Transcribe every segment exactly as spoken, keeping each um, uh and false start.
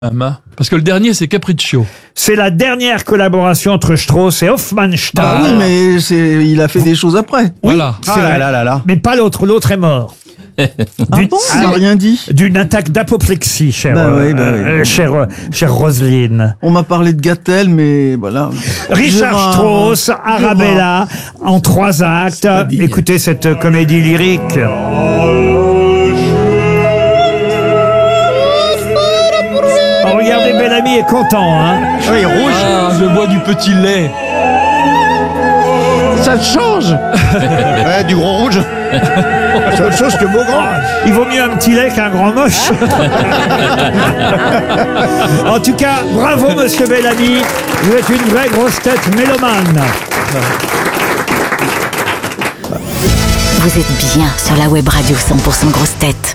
Parce que le dernier, c'est Capriccio. C'est la dernière collaboration entre Strauss et Hofmannsthal. Ah oui, mais c'est, il a fait des choses après. Oui, Voilà. c'est Ah vrai. là là là là. Mais pas l'autre, l'autre est mort. Ah D'une- bon, il n'a rien dit. D'une attaque d'apoplexie, chère, Bah euh, oui, bah oui. euh, chère, euh, chère Roselyne. On m'a parlé de Gattel, mais voilà. Richard Gérard, Strauss, Arabella, en trois actes. Écoutez cette euh, comédie lyrique. Oh, regardez, Bellamy est content, hein. Oui, rouge. Ah, je bois du petit lait. Ça change. Ouais, du gros rouge. C'est autre chose que beau grand. Il vaut mieux un petit lait qu'un grand moche. En tout cas, bravo, monsieur Bellamy. Vous êtes une vraie grosse tête mélomane. Vous êtes bien sur la web radio cent pour cent Grosse Tête.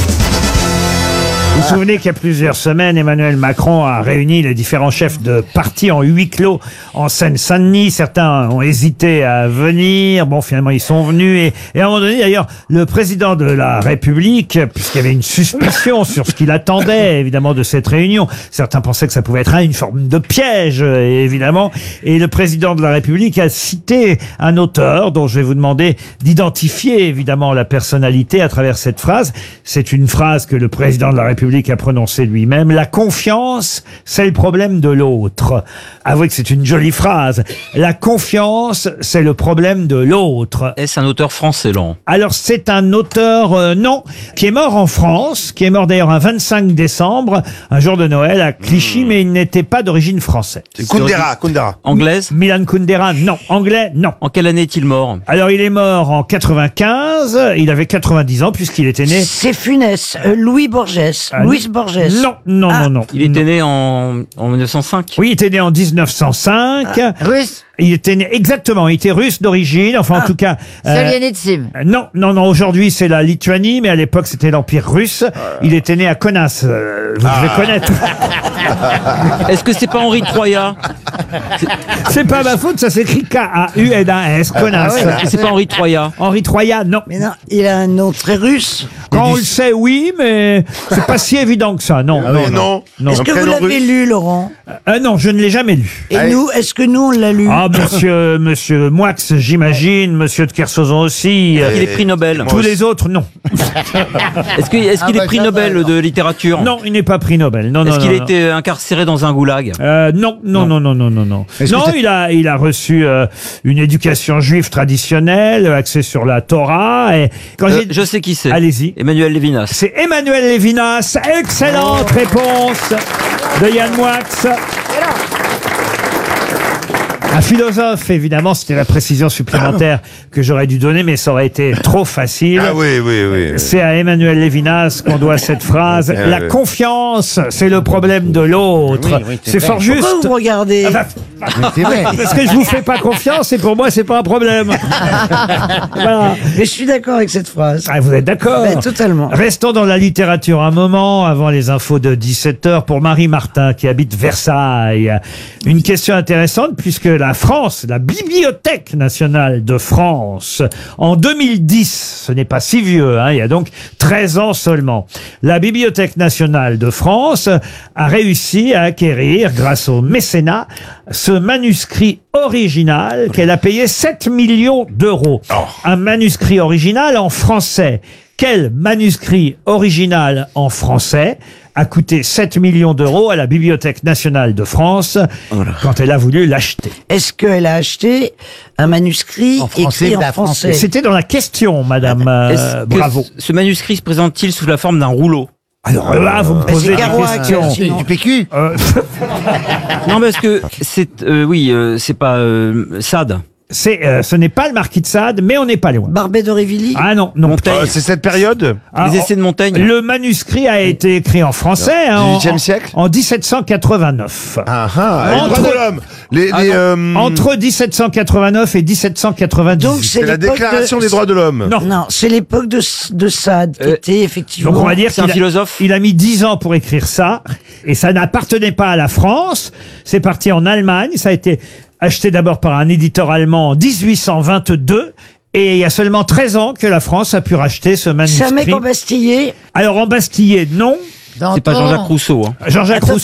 Vous vous souvenez qu'il y a plusieurs semaines, Emmanuel Macron a réuni les différents chefs de parti en huis clos en Seine-Saint-Denis. Certains ont hésité à venir. Bon, finalement, ils sont venus. Et, et à un moment donné, d'ailleurs, le président de la République, puisqu'il y avait une suspicion sur ce qu'il attendait, évidemment, de cette réunion, certains pensaient que ça pouvait être une forme de piège, évidemment. Et le président de la République a cité un auteur dont je vais vous demander d'identifier, évidemment, la personnalité à travers cette phrase. C'est une phrase que le président de la République a prononcé lui-même. La confiance, c'est le problème de l'autre. Avouez que c'est une jolie phrase. La confiance, c'est le problème de l'autre. Est-ce un auteur français, Laurent? Alors, c'est un auteur, euh, non, qui est mort en France, qui est mort d'ailleurs un vingt-cinq décembre, un jour de Noël à Clichy, mais il n'était pas d'origine française. C'est Kundera, Kundera. Anglaise? Milan Kundera, non. Anglais, non. En quelle année est-il mort? Alors, il est mort en quatre-vingt-quinze, il avait quatre-vingt-dix ans puisqu'il était né... C'est funeste. Euh, Louis Borges. Ah, Louis Borges. Non, non, Ah, non, non. Il était Non. né en, en mille neuf cent cinq? Oui, il était né en dix-neuf cent cinq. Russe. Il était né, exactement, il était russe d'origine, enfin en Ah. tout cas... euh, Solzhenitsyn. non, non, non, aujourd'hui c'est la Lituanie, mais à l'époque c'était l'Empire russe. Il était né à Kaunas, euh, vous devez connaître. Est-ce que c'est pas Henri de Troya? C'est pas ma faute, ça s'écrit K A U N A S, Kaunas. Est-ce que c'est pas Henri de Troya? Henri Troya, non. Mais non, il a un nom très russe. Quand on le sait, oui, mais c'est pas si évident que ça, non. Ah non, oui, non. non. Est-ce que vous prénom l'avez russe. lu, Laurent? Euh, non, je ne l'ai jamais lu. Et Allez. nous, est-ce que nous, on l'a lu? Ah, monsieur, monsieur Moix, j'imagine, monsieur de Kersauzon aussi. euh, Il est prix Nobel. tous les autres, non. Est-ce que- est-ce qu'il est prix Nobel de littérature? Non, il n'est pas prix Nobel. Non, non, Est-ce qu'il non, a non. été incarcéré dans un goulag? Euh, non, non, non, non, non, non, non. Non, il a, il a reçu euh, une éducation juive traditionnelle, axée sur la Torah. Et quand Euh, j'ai, je sais qui c'est. allez-y. Emmanuel Lévinas. C'est Emmanuel Lévinas. Excellente réponse de Yann Moix. Un philosophe, évidemment, c'était la précision supplémentaire que j'aurais dû donner, mais ça aurait été trop facile. Ah oui, oui, oui. C'est à Emmanuel Lévinas qu'on doit cette phrase. Ah La oui. confiance, c'est le problème de l'autre. c'est fort juste. Pourquoi vous me regardez? Ah bah, parce que je vous fais pas confiance et pour moi c'est pas un problème. Voilà. Mais je suis d'accord avec cette phrase. Ah, vous êtes d'accord? Ben, totalement. Restons dans la littérature un moment avant les infos de dix-sept heures pour Marie Martin qui habite Versailles. Une question intéressante puisque la France, la Bibliothèque nationale de France, en deux mille dix, ce n'est pas si vieux, hein, il y a donc treize ans seulement, la Bibliothèque nationale de France a réussi à acquérir, grâce au mécénat, ce manuscrit original qu'elle a payé sept millions d'euros. Un manuscrit original en français. Quel manuscrit original en français a coûté sept millions d'euros à la Bibliothèque nationale de France quand elle a voulu l'acheter? Est-ce qu'elle a acheté un manuscrit écrit en français? C'était dans la question, madame. euh, Est-ce que bravo. ce- Ce manuscrit se présente-t-il sous la forme d'un rouleau? Alors là, vous me posez c'est des Kerouac, questions. sinon. Du P Q. Euh, Non, parce que c'est, euh, oui, euh, c'est pas euh, Sade. c'est, euh, ce n'est pas le marquis de Sade, mais on n'est pas loin. Barbet d'Aurevilly? Ah non, non. Montaigne. Euh, c'est cette période Ah, Les essais de Montaigne. Le manuscrit a été écrit en français hein, en, dix-huitième siècle en dix-sept cent quatre-vingt-neuf. Ah ah, les Entre- droits de l'homme. Les, Ah les, non. euh, Entre dix-sept cent quatre-vingt-neuf et dix-sept cent quatre-vingt-dix. Donc c'est c'est la l'époque déclaration de... des droits de l'homme. Non. Non, c'est l'époque de, de Sade, qui Euh, était effectivement... Donc on va dire C'est un qu'il a, philosophe. il a mis dix ans pour écrire ça, et ça n'appartenait pas à la France. C'est parti en Allemagne. Ça a été acheté d'abord par un éditeur allemand en dix-huit cent vingt-deux. Et il y a seulement treize ans que la France a pu racheter ce C'est un manuscrit. mec embastillé. Alors embastillé, non. C'est pas Jean-Jacques Rousseau. Hein. Jean-Jacques Attends, Rousseau.